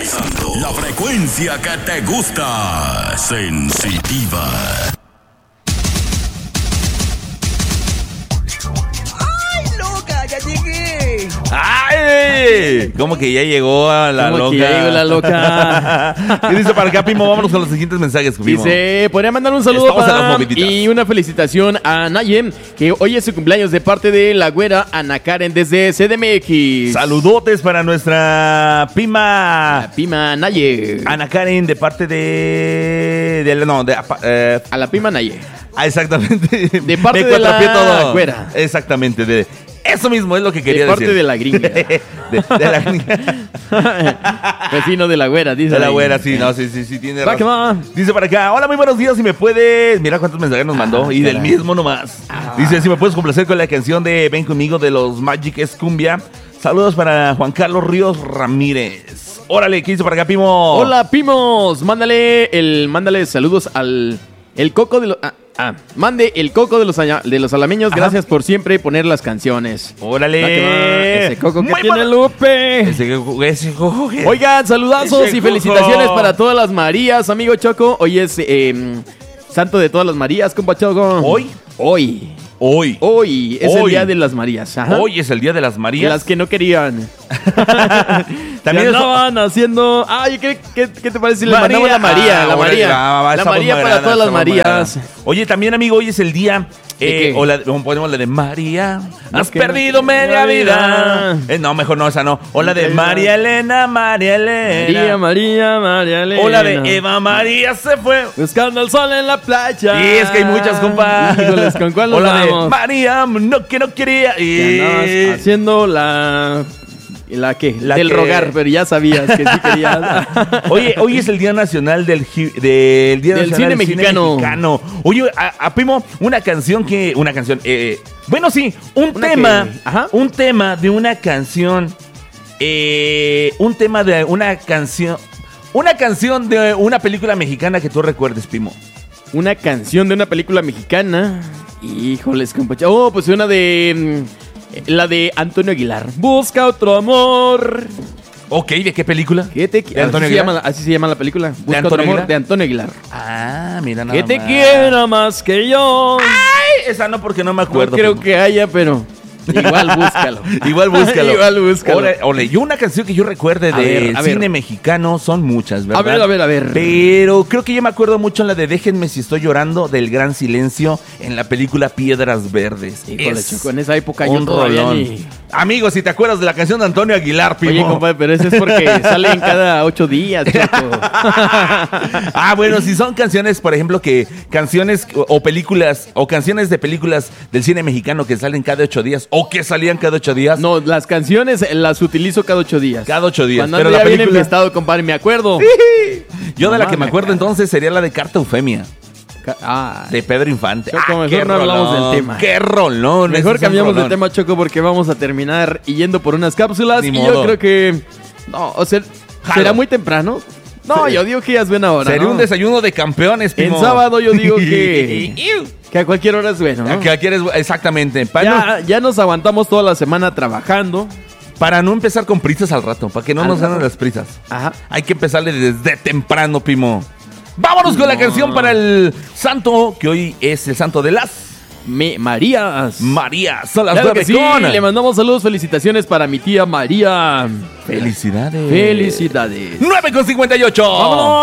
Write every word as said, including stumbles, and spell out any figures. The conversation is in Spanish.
La frecuencia que te gusta. Sensitiva. ¡Ay, loca! ¡Ya llegué! ¡Ay! ¿Cómo que ya llegó a la ¿Cómo loca? que ya llegó la loca? ¿Qué dice para acá, Pimo? Vámonos con los siguientes mensajes, Pimo. Dice, podría mandar un saludo Estamos en las para moviditas. y una felicitación a Nayem, que hoy es su cumpleaños de parte de la güera Ana Karen desde C D M X. Saludotes para nuestra Pima La Pima Naye. Ana Karen de parte de... de no, de... eh, A la Pima Naye. ah, exactamente. De parte Me de la cuatrapié todo. güera. Exactamente. De, eso mismo es lo que quería De parte decir. de la gringa. de, de la gringa. Vecino de la güera, dice. De la ahí. güera, sí, no, sí, sí, sí, tiene Va que razón. va. Dice para acá, hola, muy buenos días, si me puedes... Mira cuántos mensajes nos mandó, Ah, y del caray. mismo nomás. Ah. Dice, si me puedes complacer con la canción de Ven Conmigo de los Magic es Cumbia. Saludos para Juan Carlos Ríos Ramírez. Órale, ¿qué dice para acá, Pimo? Hola, Pimos. Mándale el, mándale saludos al el coco de los. Ah, ah, mande el coco de los aña- de los alameños. Ajá. Gracias por siempre poner las canciones. Órale. Va que va. Ese coco que Muy tiene bueno. Lupe. Ese, ese, coco que- Oigan, saludazos Ese y coco. felicitaciones para todas las Marías, amigo Choco. Hoy es eh, Santo de todas las Marías, compa Choco. ¿Hoy? Hoy. Hoy. Hoy es Hoy. el día de las Marías. Ajá. Hoy es el Día de las De Marías. las que no querían. También Que es- andaban haciendo. Ay, ¿qué, qué, qué te parece si le María. mandamos la María? Ah, La órale, María. va, va, La esa voz María me para agrada, todas las esa voz me Marías. agrada. Oye, también, amigo, hoy es el día. ¿De Eh, qué? o la, o ponemos la de María. Has que- perdido media vida. vida. Eh, no, mejor no, esa no. O la de Ok, María Elena, María Elena. María, María, María Elena. O la de Eva María se fue. Buscando el sol en la playa. Sí, es que hay muchas, compa. Híjoles, ¿con cuál nos O la de vamos? María, no, que no quería. Que andabas Y... haciendo la... ¿La qué? La Del que- rogar, pero ya sabías que sí querías. Oye, hoy es el Día Nacional del, gi- del, Día Del Nacional cine del mexicano. mexicano. Oye, a, a Pimo, una canción que... Una canción... Eh, bueno, sí, un Una tema... que- ajá. Un tema de una canción... Eh, un tema de una canción... Una canción de una película mexicana que tú recuerdes, Pimo. Una canción de una película mexicana. Híjoles, compa. Oh, pues una de... mm, la de Antonio Aguilar. Busca otro amor. Ok, ¿de qué película? ¿Qué te ¿De Antonio así, se Aguilar? llama, así se llama la película. Busca Antonio otro amor Aguilar? de Antonio Aguilar. Ah, mira nada Que te más. quiera más que yo. Ay, esa no, porque no me No acuerdo. creo Pimo. que haya, pero igual búscalo. Igual búscalo. Igual búscalo. Ole, ole, yo una canción que yo recuerde A del ver, a ver. cine mexicano son muchas, ¿verdad? A ver, a ver, a ver. Pero creo que yo me acuerdo mucho en la de Déjenme si estoy llorando del Gran Silencio en la película Piedras Verdes. Híjole, Es Choco, en esa época yo un todavía rolón. ni... Amigo, si te acuerdas de la canción de Antonio Aguilar, Pimo. Oye, compadre, pero eso es porque salen cada ocho días, Choco. Ah, bueno, si son canciones, por ejemplo, que canciones o, o películas o canciones de películas del cine mexicano que salen cada ocho días o que salían cada ocho días. No, las canciones las utilizo cada ocho días. Cada ocho días. Cuando Pero ando la ya bien película- enfiestado, compadre, me acuerdo. Yo de No la que me mames, acuerdo cara. entonces sería la de Carta Eufemia. Ca- Ah, De Pedro Infante. Choco, mejor qué no hablamos rolón, del tema. Qué rolón. ese mejor es un cambiamos de rolón. tema, Choco, porque vamos a terminar yendo por unas cápsulas. Ni y modo. yo creo que... No, o sea, Jalo. ¿será muy temprano? No, Sí. yo digo que ya es buena hora, Sería ¿no? un desayuno de campeones, En Pimo. sábado yo digo que... que a cualquier hora es bueno, ¿no? ¿A qué quieres? Exactamente. Para, Ya, ya nos aguantamos toda la semana trabajando. no, para no empezar con prisas al rato, para que no Al nos ganen rato. las prisas. Ajá. Hay que empezarle desde temprano, Pimo. Vámonos con la No. canción para el santo, que hoy es el santo de las Me, Marías. Marías. Son las Claro nueve que sí, con... le mandamos saludos, felicitaciones para mi tía María. Felicidades. Felicidades. nueve con cincuenta y ocho. ¡Vámonos!